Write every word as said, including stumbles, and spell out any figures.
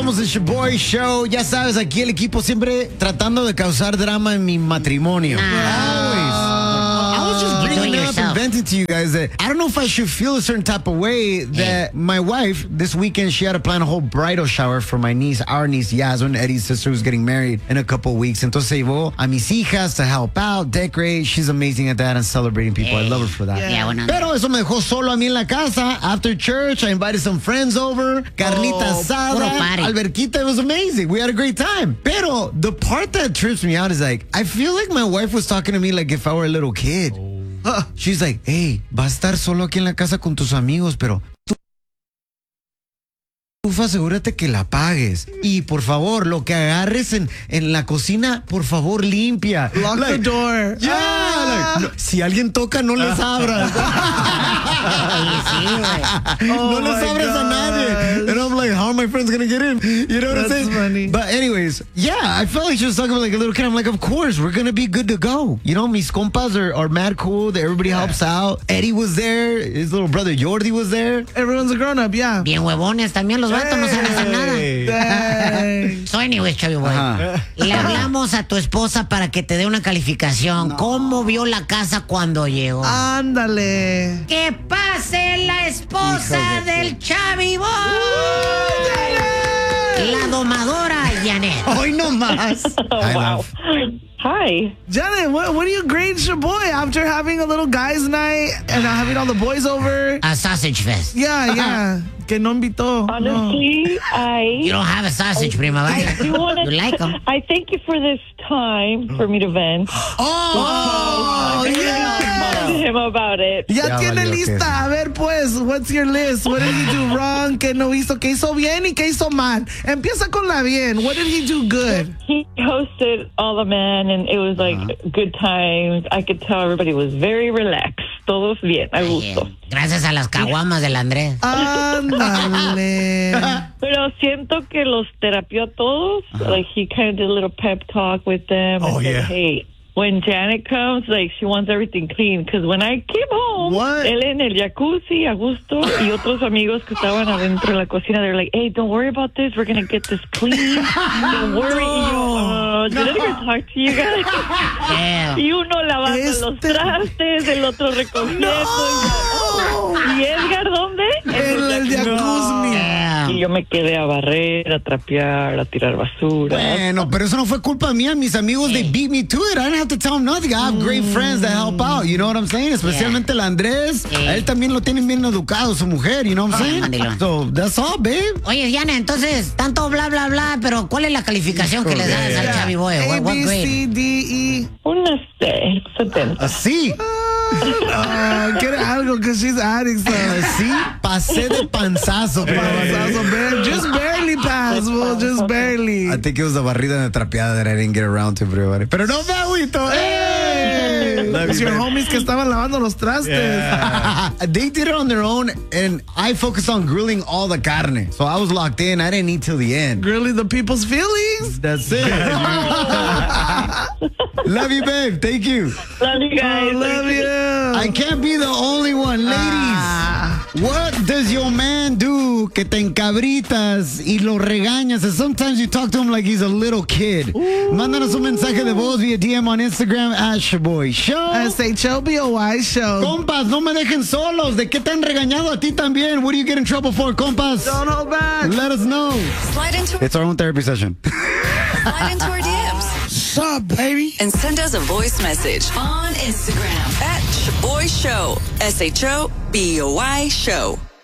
Somos el Shaboy Show. Ya sabes, aquí el equipo siempre tratando de causar drama en mi matrimonio. Ah. Always. I was just bringing Do it up yourself. and venting to you guys that I don't know if I should feel a certain type of way that my wife, this weekend, she had to plan a whole bridal shower for my niece, our niece, Yasmin, Eddie's sister, who's getting married in a couple of weeks. Entonces se llevó a mis hijas to help out, decorate. She's amazing at that and celebrating people. I love her for that. Yeah, bueno. Pero eso me dejó solo a mí en la casa. After church, I invited some friends over. Carnita Oh, asada. puro party. Alberquita. It was amazing. We had a great time. Pero the part that trips me out is like, I feel like my wife was talking to me like if I were a little kid. Uh, she's like, hey, va a estar solo aquí en la casa con tus amigos, pero tú, tú asegúrate que la pagues. Y por favor, lo que agarres en, en la cocina, por favor, limpia. Lock Like, the door. Yeah, Ah. like, no, si alguien toca, no les abras. Oh no les my abras a nadie. And I'm like, how are my friends gonna get in? You know what I'm That's saying? funny. But anyways, yeah, I felt like she was talking about like a little kid. I'm like, of course, we're gonna be good to go. You know, mis compas are, are mad cool. That everybody helps out. Eddie was there. His little brother Jordi was there. Everyone's a grown up, yeah. Bien huevones también los vatos, no saben hacer nada. Dang. So anyways, Chavi Boy, Ajá. le hablamos a tu esposa para que te dé una calificación. ¿Cómo vio la casa cuando llegó? Ándale. ¡Que pase la esposa Hijo de- del Chavi Boy! La domadora Janet. Hoy no más. Hi, Wow. love. Hi. Janet, what, what do you grade your boy after having a little guys' night and uh, having all the boys over? A sausage fest. Yeah, yeah. Que no invitó. Honestly, I You don't have a sausage, prima. I ¿vale? do want You to. like them. I thank you for this time for me to vent. Oh, I yeah. talked to him about it. Ya Ya tiene valió, lista. ¿qué? A ver, pues, what's your list? What did he do wrong? ¿Qué no hizo? ¿Qué hizo bien y qué hizo mal? Empieza con la bien. What did he do good? He hosted all the men, and it was like good times. I could tell everybody was very relaxed. Todos bien, a gusto. Eh, Gracias a las caguamas del Andrés. Ándale. Pero siento que los terapió a todos. Like he kind of did a little pep talk with them. Oh, and said, yeah. Hey, when Janet comes, like she wants everything clean. Because when I came home, What? él en el jacuzzi, a gusto, y otros amigos que estaban adentro de la cocina, they're like, hey, don't worry about this. We're going to get this clean. Don't worry. Y yo, uh, did I even talk to you guys? Yeah. Y uno lavando Este- los trastes, el otro recogiendo. Y, ¿Y Edgar dónde? En el jacuzzi. Yeah. Y yo me quedé a barrer, a trapear, a tirar basura. Bueno, pero eso no fue culpa mía. Mis amigos, they beat me to it. I didn't have to tell them nothing. I have great friends that help out. You know what I'm saying? Especialmente el Andrés. Yeah. A él también lo tienen bien educado, su mujer. You know what I'm saying? mandilón. So, that's all, babe. Oye, Diana, entonces, tanto bla, bla, bla, pero ¿cuál es la calificación que le das al Chavi Boy? A, What, what B, grade? C, D, E. Una C, setenta. Así. Ah, quiere algo que she's adding some. Así pasé de panzazo, pero Panzazo, bar- just barely passed, well, just barely. I think it was the barrida de trapeada that I didn't get around to, pero, pero no me agüito. Hey! Love It's you, your babe. homies que estaban lavando los trastes. They did it on their own, and I focused on grilling all the carne. So I was locked in. I didn't eat till the end. Grilling the people's feelings. That's it. Love you, babe. Thank you. Love you I guys. love you. I can't be the only one, ladies. Ah. What does your man do que te encabritas y lo regañas? And sometimes you talk to him like he's a little kid. Mándanos un mensaje de voz via D M on Instagram at Shaboy Show. S H O B O Y show. Compas, no me dejen solos. ¿De qué te han regañado a ti también? What do you get in trouble for, compas? Don't hold back. Let us know. Slide into, It's our own therapy session. slide into our D Ms Sup, baby? and send us a voice message on Instagram at Shaboy Show. S H O B O Y Show.